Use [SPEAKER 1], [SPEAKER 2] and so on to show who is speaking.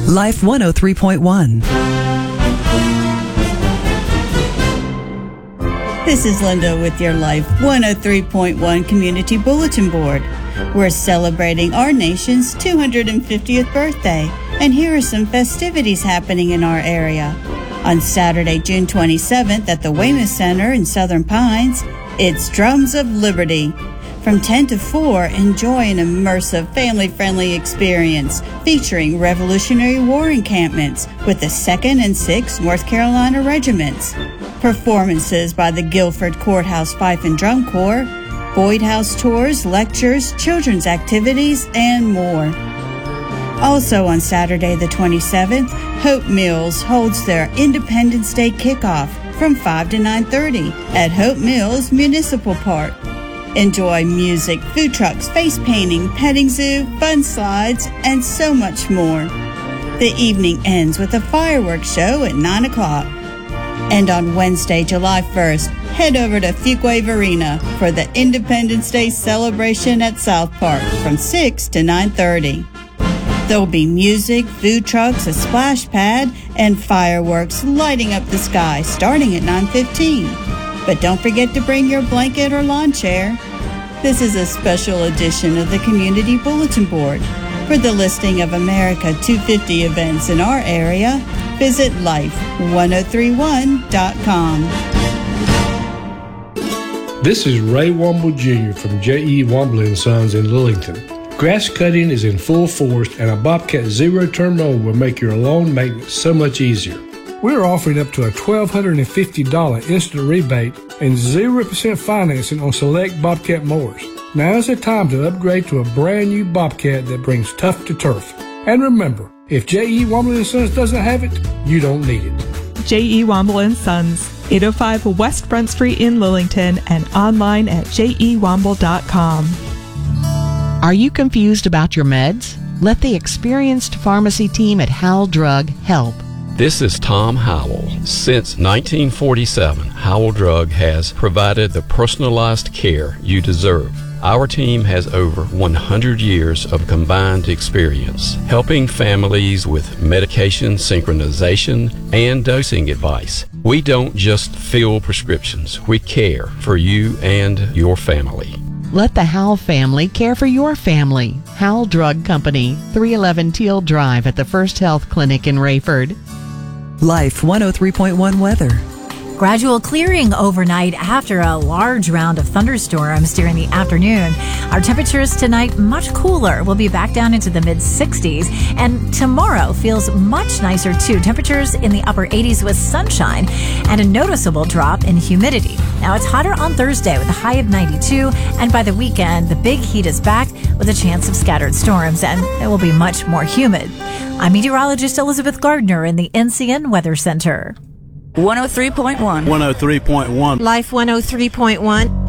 [SPEAKER 1] Life 103.1.
[SPEAKER 2] This is Linda with your Life 103.1 Community Bulletin Board. We're celebrating our nation's 250th birthday, and here are some festivities happening in our area. On Saturday, June 27th at the Weymouth Center in Southern Pines, it's Drums of Liberty. From 10 to 4, enjoy an immersive, family-friendly experience featuring Revolutionary War encampments with the 2nd and 6th North Carolina Regiments, performances by the Guilford Courthouse Fife and Drum Corps, Boyd House tours, lectures, children's activities, and more. Also on Saturday the 27th, Hope Mills holds their Independence Day kickoff from 5 to 9:30 at Hope Mills Municipal Park. Enjoy music, food trucks, face painting, petting zoo, fun slides, and so much more. The evening ends with a fireworks show at 9 o'clock. And on Wednesday, July 1st, head over to Fuquay Arena for the Independence Day celebration at South Park from 6 to 9:30. There'll be music, food trucks, a splash pad, and fireworks lighting up the sky starting at 9:15. But don't forget to bring your blanket or lawn chair. This is a special edition of the Community Bulletin Board. For the listing of America 250 events in our area, visit life1031.com.
[SPEAKER 3] This is Ray Womble Jr. from J.E. Womble & Sons in Lillington. Grass cutting is in full force, and a Bobcat zero-turn mower will make your lawn maintenance so much easier. We're offering up to a $1,250 instant rebate and 0% financing on select Bobcat mowers. Now is the time to upgrade to a brand new Bobcat that brings tough to turf. And remember, if J.E. Womble & Sons doesn't have it, you don't need it.
[SPEAKER 4] J.E. Womble & Sons, 805 West Front Street in Lillington, and online at jewomble.com.
[SPEAKER 5] Are you confused about your meds? Let the experienced pharmacy team at Howell Drug help.
[SPEAKER 6] This is Tom Howell. Since 1947, Howell Drug has provided the personalized care you deserve. Our team has over 100 years of combined experience, helping families with medication synchronization and dosing advice. We don't just fill prescriptions, we care for you and your family.
[SPEAKER 5] Let the Howell family care for your family. Howell Drug Company, 311 Teal Drive at the First Health Clinic in Rayford.
[SPEAKER 1] Life 103.1 weather.
[SPEAKER 7] Gradual clearing overnight after a large round of thunderstorms during the afternoon. Our temperatures tonight much cooler. We'll be back down into the mid-60s. And tomorrow feels much nicer too. Temperatures in the upper 80s with sunshine and a noticeable drop in humidity. Now it's hotter on Thursday with a high of 92. And by the weekend, the big heat is back with a chance of scattered storms. And it will be much more humid. I'm meteorologist Elizabeth Gardner in the NCN Weather Center.
[SPEAKER 2] 103.1.
[SPEAKER 8] 103.1.
[SPEAKER 9] Life 103.1.